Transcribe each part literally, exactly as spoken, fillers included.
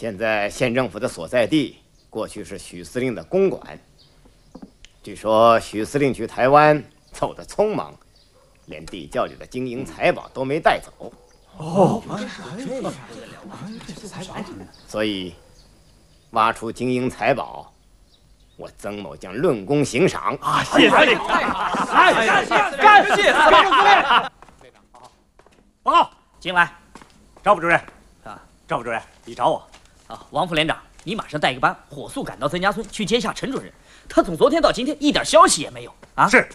现在县政府的所在地，过去是许司令的公馆。据说许司令去台湾走得匆忙，连地窖里的金银财宝都没带走。 哦， 所以挖出金银财宝，我曾某将论功行赏。 啊，谢司令！哎，干干谢司令！ 报告，进来。 赵副主任啊， 赵副主任，你找我啊？王副连长，你马上带个班，火速赶到曾家村去接下陈主任。他从昨天到今天一点消息也没有啊！ 是。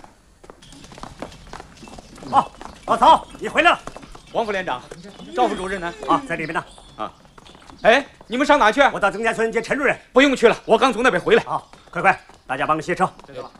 哦，老曹，你回来了。 王副连长，赵副主任呢？ 啊，在里面呢。 啊，哎，你们上哪去？ 我到曾家村接陈主任。 不用去了，我刚从那边回来。 好，快快，大家帮着卸车。 这个吧。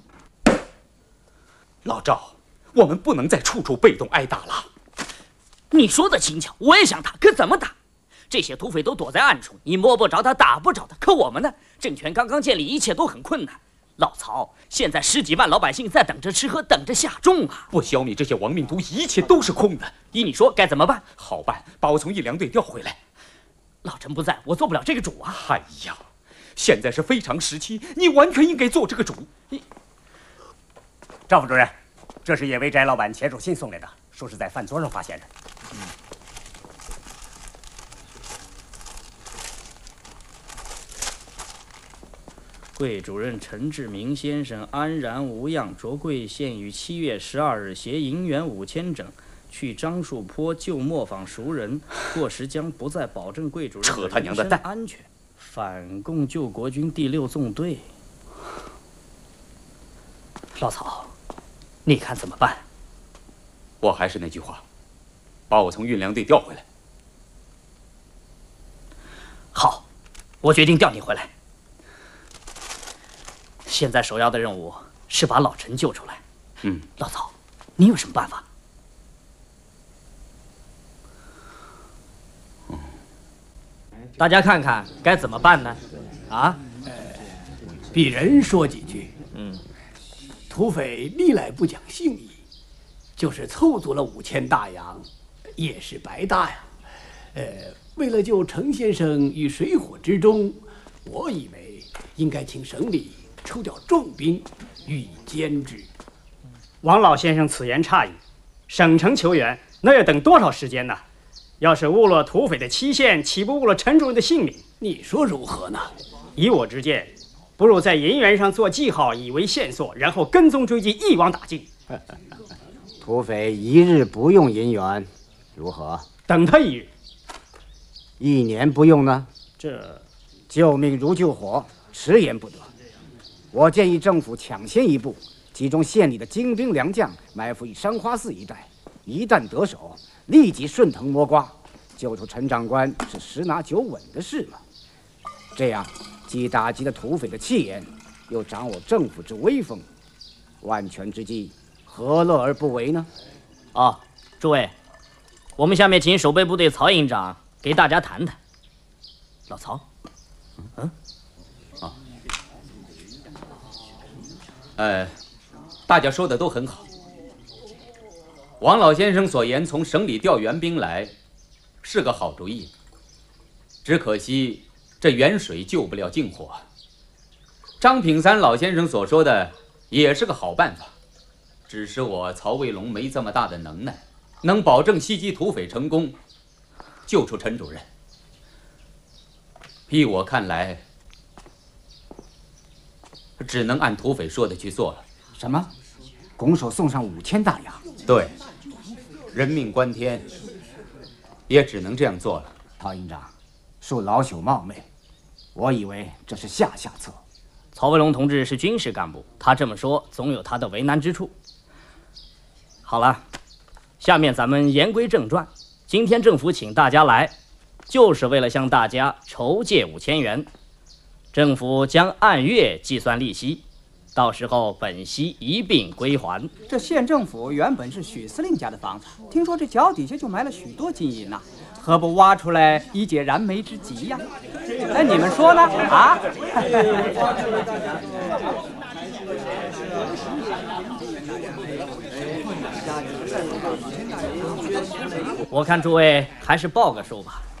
老赵，我们不能再处处被动挨打了。 你说的轻巧，我也想打，可怎么打？这些土匪都躲在暗处，你摸不着他，打不着他。可我们呢？政权刚刚建立，一切都很困难。老曹，现在十几万老百姓在等着吃喝，等着下种啊！ 不消灭这些亡命徒，一切都是空的。 依你说，该怎么办？ 好办，把我从义良队调回来。 老陈不在，我做不了这个主啊！ 哎呀，现在是非常时期，你完全应该做这个主。 赵副主任，这是野味斋老板钱主信送来的，说是在饭桌上发现的。嗯。 贵主任陈志明先生安然无恙，着贵县于七月十二日携银元五千整去樟树坡旧磨坊熟人，过时将不再保证贵主任的人身安全。反共救国军第六纵队。老曹，你看怎么办？ 我还是那句话，把我从运粮队调回来。 好，我决定调你回来。现在首要的任务是把老陈救出来。 嗯， 老曹，你有什么办法？ 嗯， 大家看看该怎么办呢？啊？ 呃，鄙人说几句。 嗯， 土匪历来不讲信义，就是凑足了五千大洋，也是白搭呀。呃，为了救程先生于水火之中，我以为应该请省里抽调重兵予以监制。 王老先生此言差矣，省城求援那要等多少时间呢？要是误了土匪的期限，岂不误了陈主任的性命？ 你说如何呢？ 以我之见，不如在银元上做记号，以为线索，然后跟踪追击，一网打尽。 土匪一日不用银元，如何？ 等他一日。 一年不用呢？ 这救命如救火，迟延不得。我建议政府抢先一步，集中县里的精兵良将，埋伏于山花寺一带。一旦得手，立即顺藤摸瓜，救出陈长官是十拿九稳的事嘛。这样既打击了土匪的气焰，又掌握政府之威风，万全之计，何乐而不为呢？ 哦，诸位，我们下面请守备部队曹营长给大家谈谈。老曹，嗯， 啊，呃，大家说的都很好。王老先生所言，从省里调援兵来，是个好主意。只可惜这远水救不了近火。张品三老先生所说的也是个好办法，只是我曹卫龙没这么大的能耐，能保证袭击土匪成功，救出陈主任。依我看来，只能按土匪说的去做了。 什么？拱手送上五千大洋？ 对，人命关天，也只能这样做了。 陶营长，恕老朽冒昧，我以为这是下下策。 曹卫龙同志是军事干部，他这么说总有他的为难之处。好了，下面咱们言归正传。今天政府请大家来，就是为了向大家筹借五千元，政府将按月计算利息，到时候本息一并归还。 这县政府原本是许司令家的房子，听说这脚底下就埋了许多金银呐、啊，何不挖出来以解燃眉之急呀？哎，你们说呢？啊？ 我看诸位还是报个数吧。